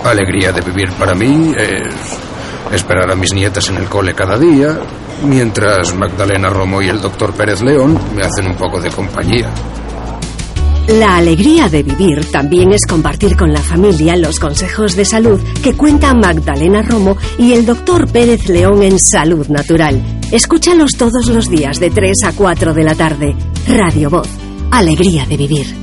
alegría de vivir para mí es esperar a mis nietas en el cole cada día, mientras Magdalena Romo y el doctor Pérez León me hacen un poco de compañía. La alegría de vivir también es compartir con la familia los consejos de salud que cuentan Magdalena Romo y el doctor Pérez León en Salud Natural. Escúchalos todos los días de 3 a 4 de la tarde. Radio Voz. Alegría de vivir.